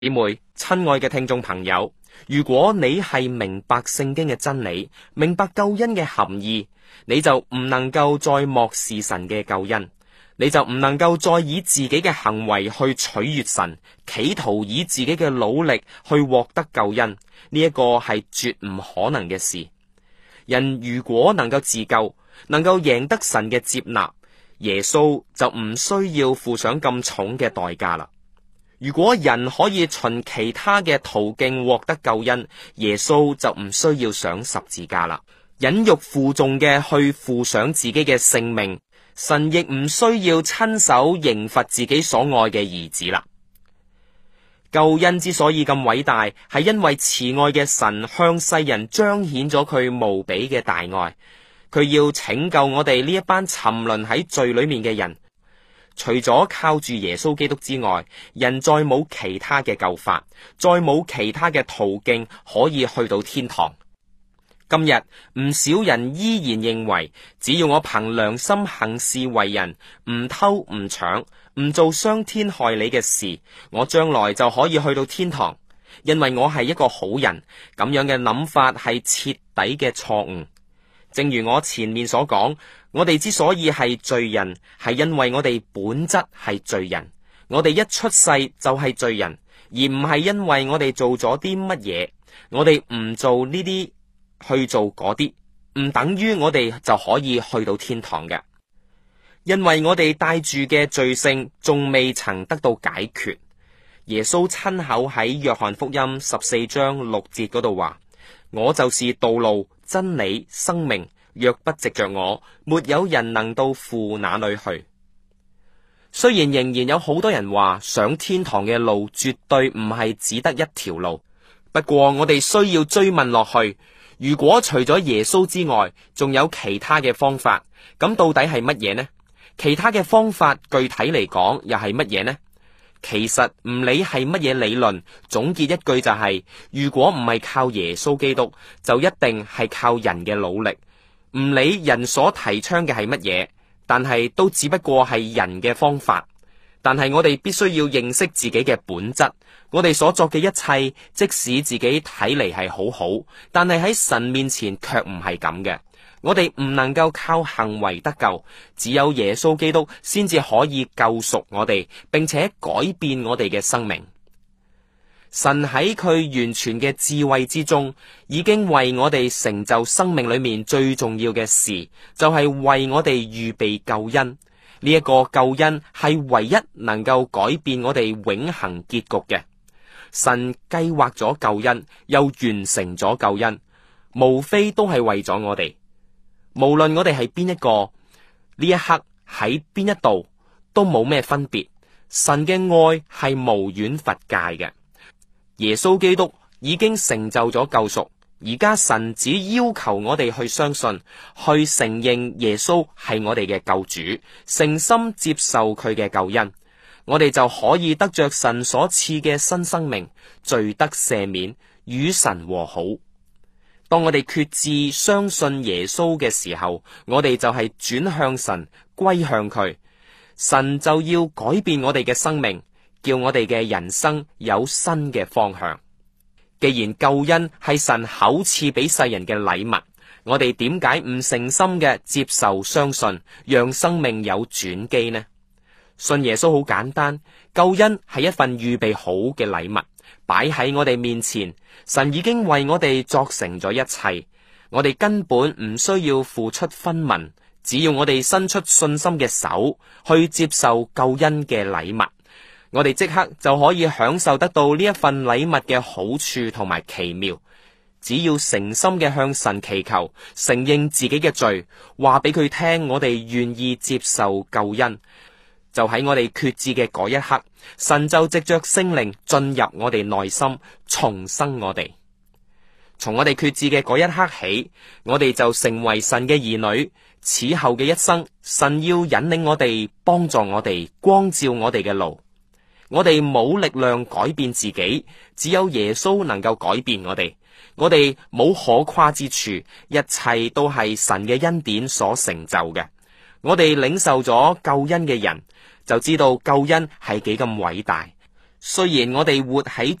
姊妹，親愛嘅聽眾朋友，如果你係明白聖經嘅真理，明白救恩嘅含義，你就唔能夠再漠視神嘅救恩，你就唔能夠再以自己嘅行為去取悅神，企圖以自己嘅努力去獲得救恩。呢一個係絕唔可能嘅事。人如果能夠自救，能夠贏得神嘅接納，耶穌就唔需要付上咁重嘅代價啦。如果人可以循其他嘅途徑獲得救恩，耶穌就唔需要上十字架啦。忍辱負重嘅去付上自己嘅性命，神亦唔需要親手刑罰自己所愛嘅兒子啦。救恩之所以咁偉大，係因為慈愛嘅神向世人彰顯咗佢無比嘅大愛，佢要拯救我哋呢一班沉淪喺罪裏面嘅人。除咗靠住耶穌基督之外，人再冇其他嘅救法，再冇其他嘅途徑可以去到天堂。今日唔少人依然認為，只要我憑良心行事為人，唔偷唔搶，唔做傷天害理嘅事，我將來就可以去到天堂，因為我係一個好人。咁樣嘅諗法係徹底嘅錯誤。正如我前面所講，我哋之所以係罪人，係因為我哋本質係罪人。我哋一出世就係罪人，而唔係因為我哋做咗啲乜嘢。我哋唔做呢啲，去做嗰啲，唔等於我哋就可以去到天堂嘅。因為我哋帶住嘅罪性仲未曾得到解決。耶穌親口喺約翰福音14章6節嗰度話：我就是道路、真理、生命，若不藉着我，沒有人能到父那裏去。雖然仍然有好多人話上天堂嘅路絕對唔係只得一條路，不過我哋需要追問落去，如果除咗耶穌之外仲有其他嘅方法，咁到底係乜嘢呢？其他嘅方法具體嚟講又係乜嘢呢？其實唔理係乜嘢理論，總結一句就係，如果唔係靠耶穌基督，就一定係靠人嘅努力。唔理人所提倡嘅係乜嘢，但係都只不過係人嘅方法。但係我哋必須要認識自己嘅本質，我哋所作嘅一切，即使自己睇嚟係好好，但係喺神面前卻唔係咁嘅。我哋唔能夠靠行為得救，只有耶穌基督先至可以救贖我哋，並且改變我哋嘅生命。神喺佢完全嘅智慧之中，已經為我哋成就生命裏面最重要嘅事，就係為我哋預備救恩。呢一個救恩係唯一能夠改變我哋永恆結局嘅。神計劃咗救恩，又完成咗救恩，無非都係為咗我哋。無論我哋係邊一個，呢一刻喺邊一度都冇咩分別。神嘅愛係無遠弗屆嘅。耶穌基督已經成就咗救贖，而家神只要求我哋去相信，去承認耶穌係我哋嘅救主，誠心接受佢嘅救恩，我哋就可以得着神所賜嘅新生命，罪得赦免，與神和好。當我哋決志相信耶穌嘅時候，我哋就係轉向神，歸向佢。神就要改變我哋嘅生命，叫我哋嘅人生有新嘅方向。既然救恩係神厚賜俾世人嘅禮物，我哋點解唔誠心嘅接受相信，讓生命有轉機呢？信耶穌好簡單，救恩係一份預備好嘅禮物，擺喺我哋面前。神已經為我哋作成咗一切，我哋根本唔需要付出分文，只要我哋伸出信心嘅手去接受救恩嘅禮物，我哋即刻就可以享受得到呢一份禮物嘅好處同埋奇妙。只要誠心嘅向神祈求，承認自己嘅罪，話俾佢聽我哋願意接受救恩，就喺我哋決志嘅嗰一刻，神就藉着聖靈進入我哋內心，重生我哋。從我哋決志嘅嗰一刻起，我哋就成為神嘅兒女。此後嘅一生，神要引領我哋，幫助我哋，光照我哋嘅路。我哋冇力量改變自己，只有耶穌能夠改變我哋。我哋冇可誇之處，一切都係神嘅恩典所成就嘅。我哋領受咗救恩嘅人，就知道救恩係幾咁偉大。 雖然我哋活喺